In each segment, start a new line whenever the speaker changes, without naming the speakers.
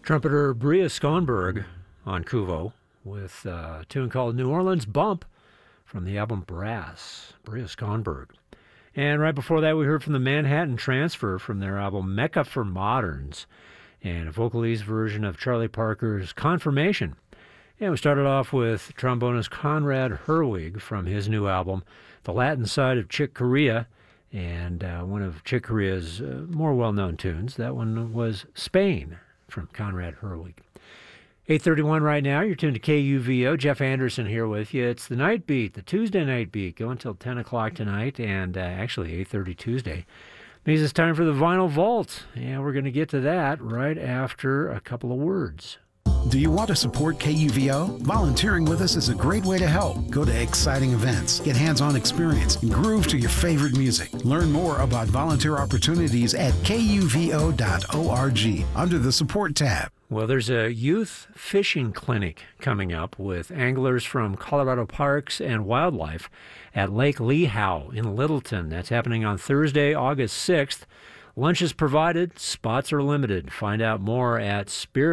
Trumpeter Bria Skonberg on Kuvo with a tune called New Orleans Bump from the album Brass, Bria Skonberg. And right before that, we heard from the Manhattan Transfer from their album Mecca for Moderns and a vocalese version of Charlie Parker's Confirmation. And we started off with trombonist Conrad Herwig from his new album, The Latin Side of Chick Corea, and one of Chick Corea's more well-known tunes. That one was Spain from Conrad Herwig. 8:31 right now. You're tuned to KUVO. Jeff Anderson here with you. It's the Night Beat, the Tuesday Night Beat, going until 10 o'clock tonight, and actually 8:30 Tuesday. Means it's time for the Vinyl Vault, and we're going to get to that right after a couple of words.
Do you want to support KUVO? Volunteering with us is a great way to help. Go to exciting events, get hands-on experience, and groove to your favorite music. Learn more about volunteer opportunities at kuvo.org under the Support tab.
Well, there's a youth fishing clinic coming up with anglers from Colorado Parks and Wildlife at Lake Lehow in Littleton. That's happening on Thursday, August 6th. Lunch is provided, spots are limited. Find out more at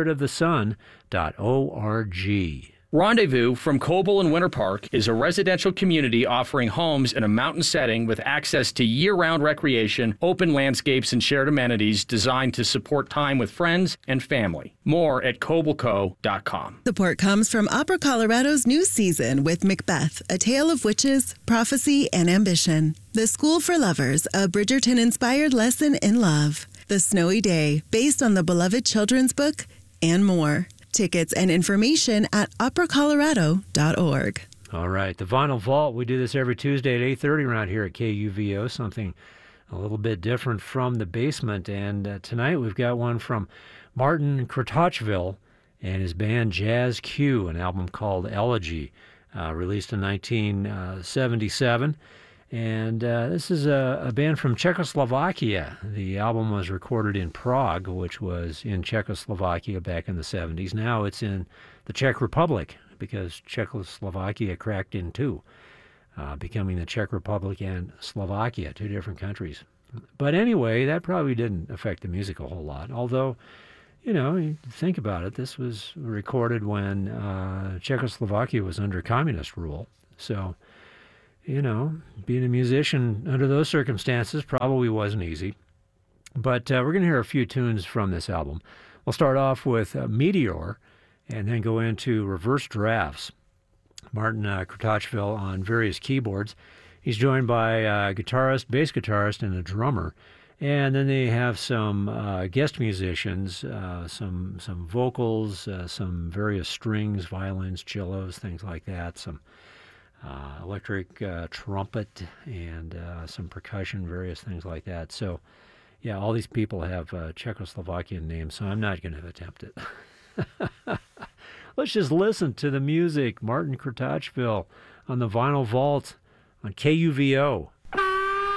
spiritofthesun.org.
Rendezvous from Coble and Winter Park is a residential community offering homes in a mountain setting with access to year-round recreation, open landscapes, and shared amenities designed to support time with friends and family. More at cobleco.com.
Support comes from Opera Colorado's new season with Macbeth, A Tale of Witches, Prophecy, and Ambition. The School for Lovers, a Bridgerton-inspired lesson in love. The Snowy Day, based on the beloved children's book, and more. Tickets and information at operacolorado.org.
All right, the Vinyl Vault. We do this every Tuesday at 8:30 around here at KUVO, something a little bit different from the basement. And tonight we've got one from Martin Kratochvil and his band Jazz Q, an album called Elegy, released in 1977. And this is a band from Czechoslovakia. The album was recorded in Prague, which was in Czechoslovakia back in the 70s. Now it's in the Czech Republic because Czechoslovakia cracked in two, becoming the Czech Republic and Slovakia, two different countries. But anyway, that probably didn't affect the music a whole lot. Although, you think about it, this was recorded when Czechoslovakia was under communist rule. So, being a musician under those circumstances probably wasn't easy. But we're going to hear a few tunes from this album. We'll start off with Meteor and then go into Reverse Drafts. Martin Kratochvil on various keyboards. He's joined by a guitarist, bass guitarist, and a drummer. And then they have some guest musicians, some vocals, some various strings, violins, cellos, things like that, some electric trumpet, and some percussion, various things like that. So, yeah, all these people have Czechoslovakian names, so I'm not going to attempt it. Let's just listen to the music. Martin Kratochvil on the Vinyl Vault on KUVO.